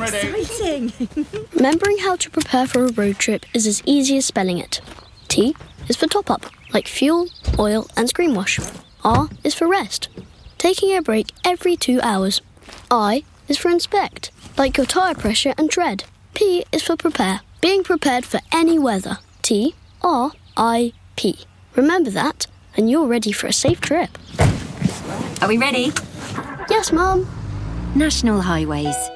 exciting! Remembering how to prepare for a road trip is as easy as spelling it. T is for top up, like fuel, oil and screen wash. R is for rest, taking a break every 2 hours. I is for inspect, like your tyre pressure and tread. P is for prepare, being prepared for any weather. T-R-I-P. Remember that, and you're ready for a safe trip. Are we ready? Yes, Mum. National highways.